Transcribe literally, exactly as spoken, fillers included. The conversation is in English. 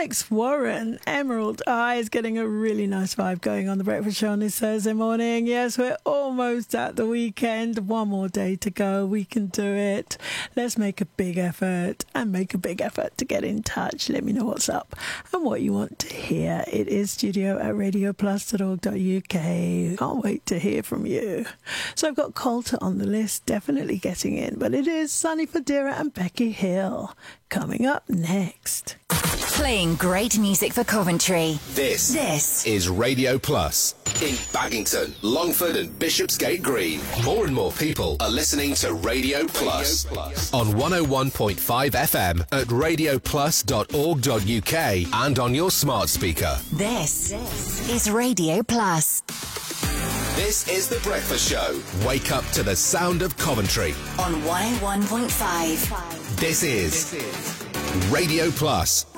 Alex Warren, Emerald Eyes, getting a really nice vibe going on the breakfast show on this Thursday morning. Yes, we're almost at the weekend. One more day to go. We can do it. Let's make a big effort and make a big effort to get in touch. Let me know what's up and what you want to hear. It is studio at radio plus dot org dot u k. Can't wait to hear from you. So I've got Coulter on the list, definitely getting in, but it is Sonny Fodera and Becky Hill coming up next. Playing great music for Coventry. This, this is Radio Plus. In Baggington, Longford and Bishopsgate Green, more and more people are listening to Radio Plus. Radio Plus. On one oh one point five F M at radio plus dot org dot u k and on your smart speaker. This, this is Radio Plus. This is The Breakfast Show. Wake up to the sound of Coventry. On one oh one point five. This is, this is Radio Plus.